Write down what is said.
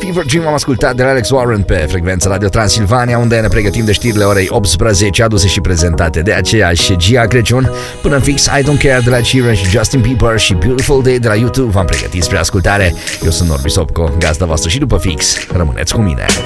Fever Dream am ascultat de la Alex Warren pe frecvența Radio Transilvania, unde ne pregătim de știrile orei 18, aduse și prezentate de aceeași Gia Crăciun. Până în fix, I Don't Care de la Sheeran și Justin Bieber și Beautiful Day de la YouTube v-am pregătit spre ascultare. Eu sunt Norbi Sopco, gazda voastră, și după fix rămâneți cu mine.